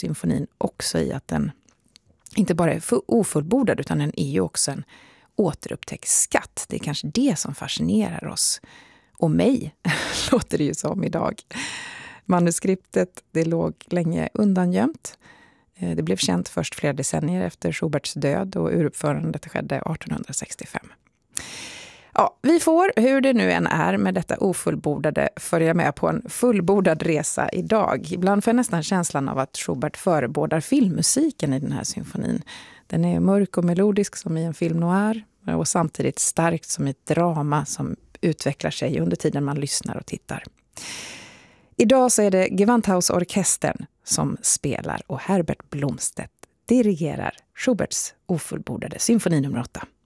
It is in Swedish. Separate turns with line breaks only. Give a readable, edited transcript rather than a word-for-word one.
symfonin också i att den inte bara är ofullbordad utan den är ju också en återupptäckt skatt. Det är kanske det som fascinerar oss. Och mig låter det ju som idag. Manuskriptet, det låg länge undangömt. Det blev känt först flera decennier efter Schuberts död och uruppförandet skedde 1865. Ja, vi får, hur det nu än är med detta ofullbordade, följa med på en fullbordad resa idag. Ibland får jag nästan känslan av att Schubert förebådar filmmusiken i den här symfonin. Den är mörk och melodisk som i en film noir och samtidigt starkt som ett drama som utvecklar sig under tiden man lyssnar och tittar. Idag så är det Gewandhausorkestern som spelar och Herbert Blomstedt dirigerar Schuberts ofullbordade symfoni nummer 8.